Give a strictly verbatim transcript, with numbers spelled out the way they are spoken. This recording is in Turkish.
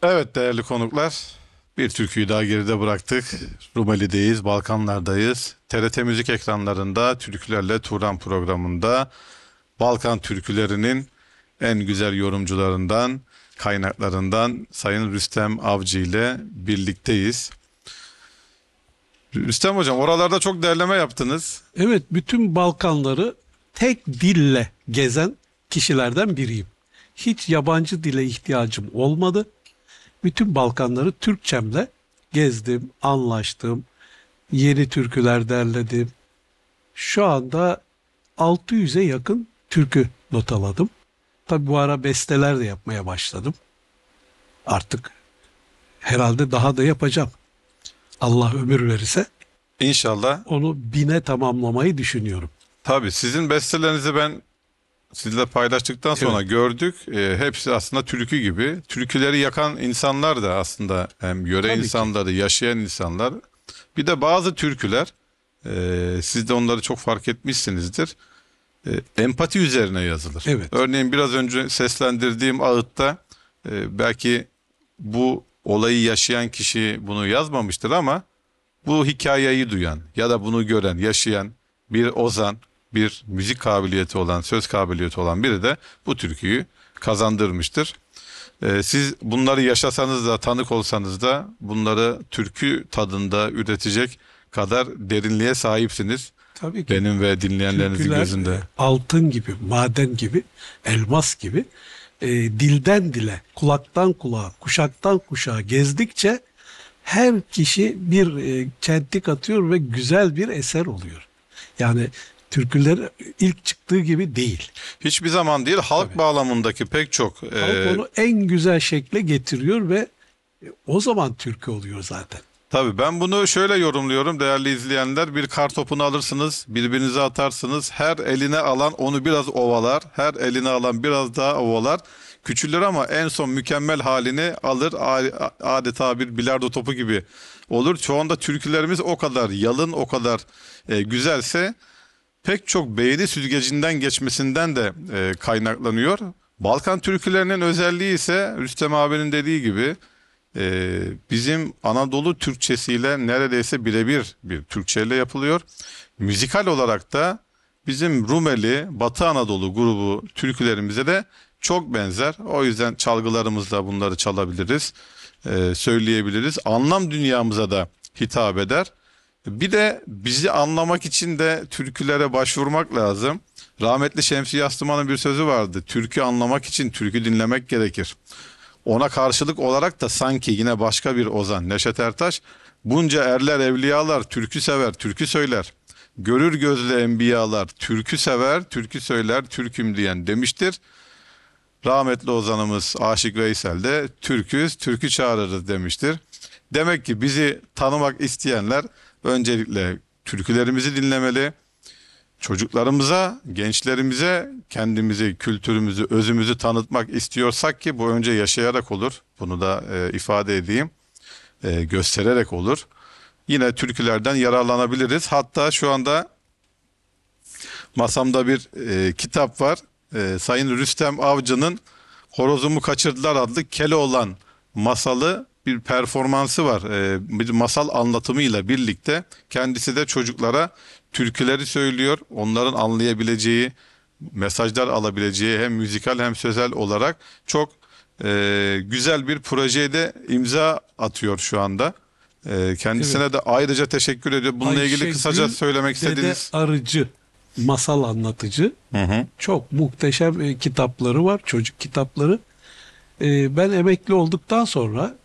Evet değerli konuklar, bir türküyü daha geride bıraktık. Rumeli'deyiz, Balkanlardayız. T R T Müzik ekranlarında Türkülerle Turan programında Balkan türkülerinin en güzel yorumcularından, kaynaklarından Sayın Rüstem Avcı ile birlikteyiz. Rüstem Hocam, oralarda çok derleme yaptınız. Evet, bütün Balkanları tek dille gezen kişilerden biriyim. Hiç yabancı dile ihtiyacım olmadı. Bütün Balkanları Türkçemle gezdim, anlaştım, yeni türküler derledim. Şu anda altı yüze yakın türkü notaladım. Tabi bu ara besteler de yapmaya başladım. Artık herhalde daha da yapacağım. Allah ömür verirse İnşallah. onu bine tamamlamayı düşünüyorum. Tabii sizin bestelerinizi ben sizle paylaştıktan sonra Evet, gördük. E, hepsi aslında türkü gibi. Türküleri yakan insanlar da aslında hem yöre tabii ki. insanları, yaşayan insanlar. Bir de bazı türküler, e, siz de onları çok fark etmişsinizdir. E, empati üzerine yazılır. Evet. Örneğin biraz önce seslendirdiğim ağıtta e, belki bu olayı yaşayan kişi bunu yazmamıştır ama bu hikayeyi duyan ya da bunu gören, yaşayan bir ozan, bir müzik kabiliyeti olan, söz kabiliyeti olan biri de bu türküyü kazandırmıştır. Ee, siz bunları yaşasanız da, tanık olsanız da bunları türkü tadında üretecek kadar derinliğe sahipsiniz. Tabii ki. Benim ve dinleyenlerinizin Türküler gözünde. e, altın gibi, maden gibi, elmas gibi e, dilden dile, kulaktan kulağa, kuşaktan kuşağa gezdikçe her kişi bir e, çentik atıyor ve güzel bir eser oluyor. Yani türküler ilk çıktığı gibi değil. Hiçbir zaman değil, halk Tabii. bağlamındaki pek çok Halk e, onu en güzel şekle getiriyor ve e, o zaman türkü oluyor zaten. tabii ben bunu şöyle yorumluyorum değerli izleyenler. Bir kar topunu alırsınız, birbirinize atarsınız. Her eline alan onu biraz ovalar. Her eline alan biraz daha ovalar. Küçülür ama en son mükemmel halini alır. A- Adeta bir bilardo topu gibi olur. Çoğunda türkülerimiz o kadar yalın, o kadar e, güzelse pek çok beğeni süzgecinden geçmesinden de e, kaynaklanıyor. Balkan türkülerinin özelliği ise Rüstem abinin dediği gibi e, bizim Anadolu Türkçesiyle neredeyse birebir bir Türkçeyle yapılıyor. Müzikal olarak da bizim Rumeli, Batı Anadolu grubu türkülerimize de çok benzer. O yüzden çalgılarımızla bunları çalabiliriz, e, söyleyebiliriz. Anlam dünyamıza da hitap eder. Bir de bizi anlamak için de türkülere başvurmak lazım. Rahmetli Şemsi Yastıman'ın bir sözü vardı. Türkü anlamak için türkü dinlemek gerekir. Ona karşılık olarak da sanki yine başka bir ozan Neşet Ertaş, bunca erler evliyalar türkü sever, türkü söyler. Görür gözlü enbiyalar türkü sever, türkü söyler, türküm diyen demiştir. Rahmetli ozanımız Aşık Veysel de türküz, türkü çağırırız demiştir. Demek ki bizi tanımak isteyenler öncelikle türkülerimizi dinlemeli. Çocuklarımıza, gençlerimize kendimizi, kültürümüzü, özümüzü tanıtmak istiyorsak ki bu önce yaşayarak olur. Bunu da e, ifade edeyim. E, göstererek olur. Yine türkülerden yararlanabiliriz. Hatta şu anda masamda bir e, kitap var. E, Sayın Rüstem Avcı'nın Horozumu Kaçırdılar adlı Keloğlan masalı bir performansı var. E, bir masal anlatımıyla birlikte kendisi de çocuklara türküleri söylüyor. Onların anlayabileceği, mesajlar alabileceği hem müzikal hem sözel olarak çok e, güzel bir projeye de imza atıyor şu anda. E, Evet. kendisine de ayrıca teşekkür ediyor. Bununla ilgili kısaca Ayşegül söylemek Dede istediğiniz. Arıcı, masal anlatıcı. Hı hı. Çok muhteşem e, kitapları var, çocuk kitapları. E, ben emekli olduktan sonra